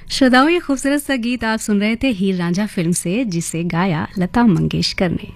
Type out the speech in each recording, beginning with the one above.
श्रोताओं, ये खूबसूरत सा गीत आप सुन रहे थे हीर रांझा फिल्म से, जिसे गाया लता मंगेशकर ने।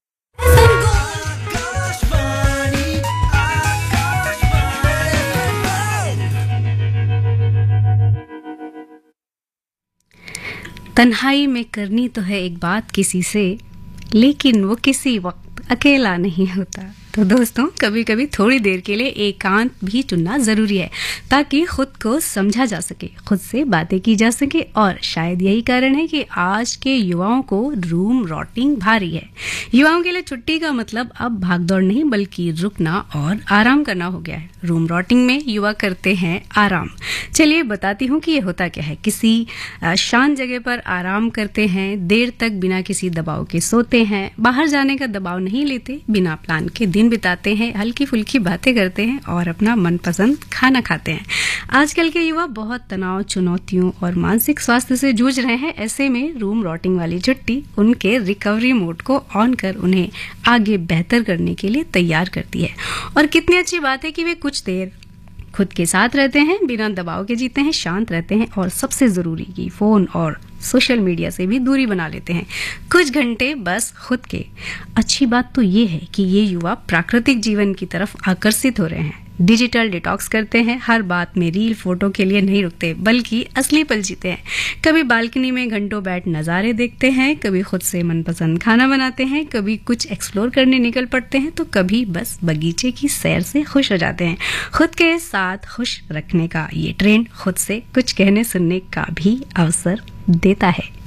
तन्हाई में करनी तो है एक बात किसी से, लेकिन वो किसी वक्त अकेला नहीं होता। तो दोस्तों, कभी कभी थोड़ी देर के लिए एकांत भी चुनना जरूरी है, ताकि खुद को समझा जा सके, खुद से बातें की जा सके। और शायद यही कारण है कि आज के युवाओं को रूम रॉटिंग भारी है। युवाओं के लिए छुट्टी का मतलब अब भागदौड़ नहीं, बल्कि रुकना और आराम करना हो गया है। रूम रॉटिंग में युवा करते हैं आराम। चलिए बताती हूँ कि ये होता क्या है। किसी शांत जगह पर आराम करते हैं, देर तक बिना किसी दबाव के सोते हैं, बाहर जाने का दबाव नहीं लेते, बिना प्लान के दिन बिताते हैं, हल्की फुल्की बातें करते हैं और अपना मनपसंद खाना खाते हैं। आजकल के युवा बहुत तनाव, चुनौतियों और मानसिक स्वास्थ्य से जूझ रहे हैं। ऐसे में रूम रॉटिंग वाली छुट्टी उनके रिकवरी मोड को ऑन कर उन्हें आगे बेहतर करने के लिए तैयार करती है। और कितनी अच्छी बात है कि वे कुछ देर खुद के साथ रहते हैं, बिना दबाव के जीते हैं, शांत रहते हैं और सबसे जरूरी कि फोन और सोशल मीडिया से भी दूरी बना लेते हैं, कुछ घंटे बस खुद के। अच्छी बात तो ये है कि ये युवा प्राकृतिक जीवन की तरफ आकर्षित हो रहे हैं, डिजिटल डिटॉक्स करते हैं, हर बात में रील फोटो के लिए नहीं रुकते, बल्कि असली पल जीते हैं। कभी बालकनी में घंटों बैठ नज़ारे देखते हैं, कभी खुद से मनपसंद खाना बनाते हैं, कभी कुछ एक्सप्लोर करने निकल पड़ते हैं, तो कभी बस बगीचे की सैर से खुश हो जाते हैं। खुद के साथ खुश रखने का ये ट्रेंड खुद से कुछ कहने सुनने का भी अवसर देता है।